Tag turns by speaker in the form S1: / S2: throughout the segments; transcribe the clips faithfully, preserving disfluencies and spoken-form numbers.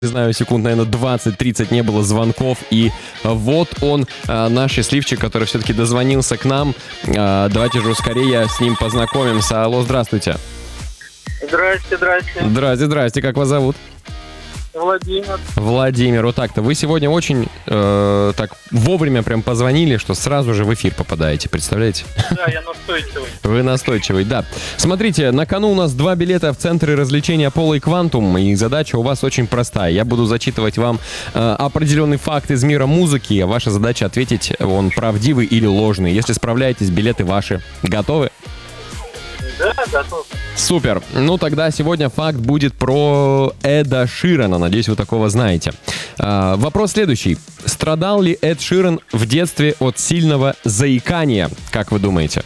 S1: Не знаю, секунд, наверное, двадцать-тридцать не было звонков. И вот он, наш счастливчик, который все-таки дозвонился к нам. Давайте же скорее с ним познакомимся. Алло, здравствуйте.
S2: Здрасте, здрасте.
S1: Здрасте, здрасте. Как вас зовут?
S2: Владимир.
S1: Владимир, вот так-то. Вы сегодня очень э, так вовремя прям позвонили, что сразу же в эфир попадаете, представляете?
S2: Да, я настойчивый.
S1: Вы настойчивый, да. Смотрите, на кону у нас два билета в центры развлечения Apollo и Quantum, и задача у вас очень простая. Я буду зачитывать вам э, определенный факт из мира музыки, а ваша задача ответить, он правдивый или ложный. Если справляетесь, билеты ваши. Готовы?
S2: Да, готов.
S1: Супер. Ну, тогда сегодня факт будет про Эда Ширана. Надеюсь, вы такого знаете. А, вопрос следующий. Страдал ли Эд Ширан в детстве от сильного заикания? Как вы думаете?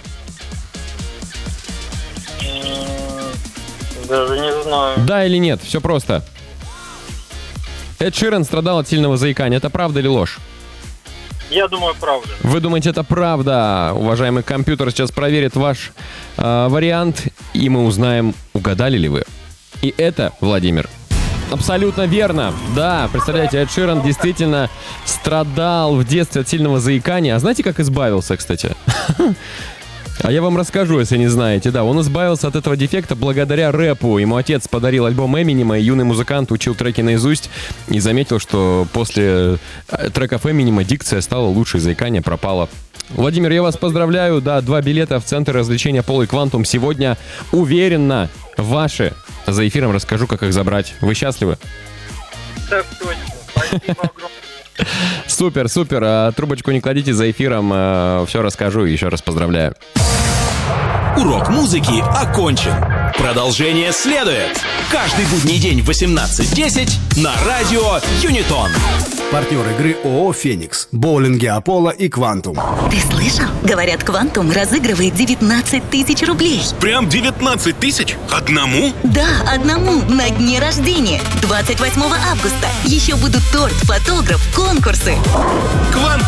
S2: Даже не знаю.
S1: Да или нет? Все просто. Эд Ширан страдал от сильного заикания. Это правда или ложь?
S2: Я думаю, правда.
S1: Вы думаете, это правда? Уважаемый компьютер сейчас проверит ваш э, вариант, и мы узнаем, угадали ли вы. И это, Владимир, абсолютно верно. Да, представляете, Эд Ширан действительно страдал в детстве от сильного заикания. А знаете, как избавился, кстати? А я вам расскажу, если не знаете. Да, он избавился от этого дефекта благодаря рэпу. Ему отец подарил альбом Эминема, и юный музыкант учил треки наизусть и заметил, что после треков Эминема дикция стала лучше, заикание пропало. Владимир, я вас поздравляю. Да, два билета в центр развлечения Apollo и Quantum сегодня уверенно ваши. За эфиром расскажу, как их забрать. Вы счастливы?
S2: Так точно. Спасибо огромное.
S1: Супер, супер. А, трубочку не кладите, за эфиром а, все расскажу и еще раз поздравляю.
S3: Урок музыки окончен. Продолжение следует. Каждый будний день в восемнадцать десять на радио Юнитон.
S4: Партнер игры ООО «Феникс», боулинги Apollo и Quantum.
S5: Ты слышал? Говорят, Quantum разыгрывает девятнадцать тысяч рублей.
S6: Прям девятнадцать тысяч? Одному?
S5: Да, одному, на дне рождения. двадцать восьмого августа. Еще будут торт, фотограф, конкурсы.
S6: Quantum